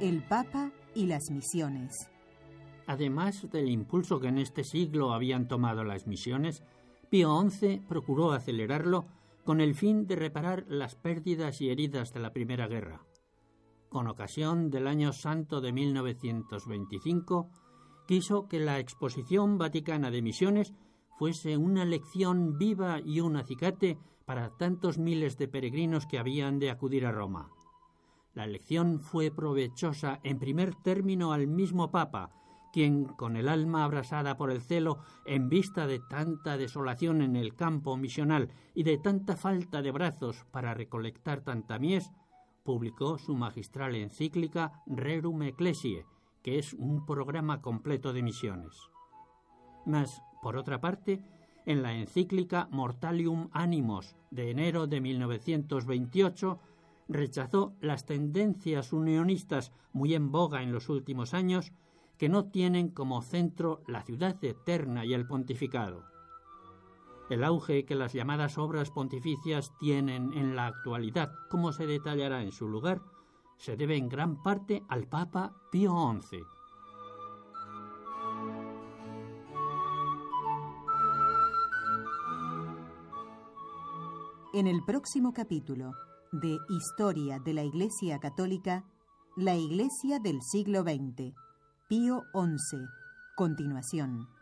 El Papa y las misiones. Además del impulso que en este siglo habían tomado las misiones, Pío XI procuró acelerarlo con el fin de reparar las pérdidas y heridas de la Primera Guerra. Con ocasión del Año Santo de 1925, quiso que la Exposición Vaticana de Misiones fuese una lección viva y un acicate para tantos miles de peregrinos que habían de acudir a Roma. La lección fue provechosa en primer término al mismo Papa, quien, con el alma abrasada por el celo en vista de tanta desolación en el campo misional y de tanta falta de brazos para recolectar tanta mies, publicó su magistral encíclica Rerum Ecclesiae, que es un programa completo de misiones. Mas, por otra parte, en la encíclica Mortalium Animos de enero de 1928, rechazó las tendencias unionistas muy en boga en los últimos años, que no tienen como centro la ciudad eterna y el pontificado. El auge que las llamadas obras pontificias tienen en la actualidad, como se detallará en su lugar, se debe en gran parte al Papa Pío XI. En el próximo capítulo de Historia de la Iglesia Católica, la Iglesia del siglo XX, Pío XI. Continuación.